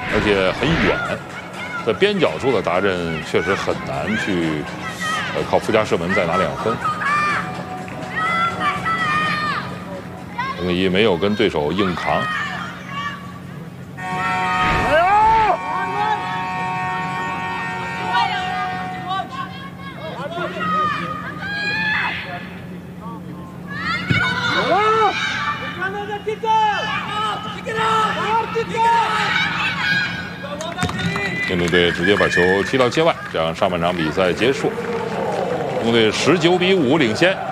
而且很远，在边角处的达阵确实很难去靠附加射门再拿2分。1-1没有跟对手硬扛。 印度队直接把球踢到界外，这样上半场比赛结束。中国队19比5领先。